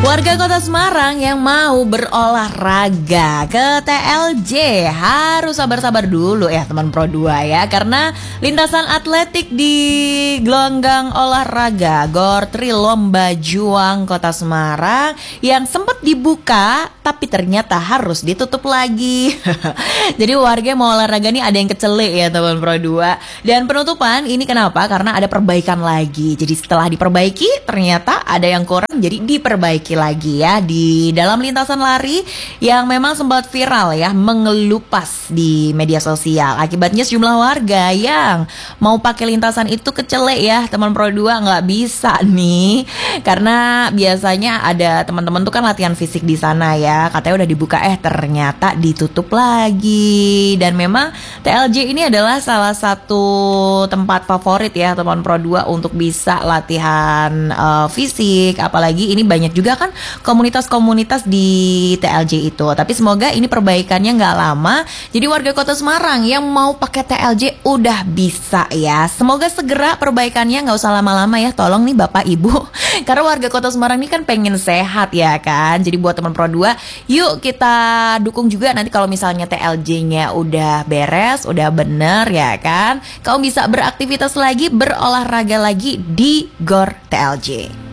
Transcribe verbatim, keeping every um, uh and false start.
Warga Kota Semarang yang mau berolahraga ke T L J harus sabar-sabar dulu ya teman Pro dua ya, karena lintasan atletik di gelanggang olahraga Gor Tri Lomba Juang Kota Semarang yang sempat dibuka tapi ternyata harus ditutup lagi. Jadi warga mau olahraga nih ada yang kecelik ya teman Pro dua. Dan penutupan ini kenapa? Karena ada perbaikan lagi. Jadi setelah diperbaiki ternyata ada yang kurang, jadi diperbaiki lagi ya di dalam lintasan lari yang memang sempat viral ya, mengelupas di media sosial. Akibatnya sejumlah warga yang mau pakai lintasan itu kecelek ya teman Pro dua, nggak bisa nih, karena biasanya ada teman-teman tuh kan latihan fisik di sana ya, katanya udah dibuka eh ternyata ditutup lagi. Dan memang T L J ini adalah salah satu tempat favorit ya teman Pro dua untuk bisa latihan uh, fisik, apalagi ini banyak juga kan komunitas-komunitas di T L J itu. Tapi semoga ini perbaikannya nggak lama, jadi warga Kota Semarang yang mau pakai T L J udah bisa ya. Semoga segera perbaikannya, nggak usah lama-lama ya, tolong nih Bapak Ibu. Karena warga Kota Semarang ini kan pengen sehat ya kan. Jadi buat teman Pro dua, yuk kita dukung juga nanti kalau misalnya T L J-nya udah beres, udah bener ya kan, kamu bisa beraktivitas lagi, berolahraga lagi di Gor T L J.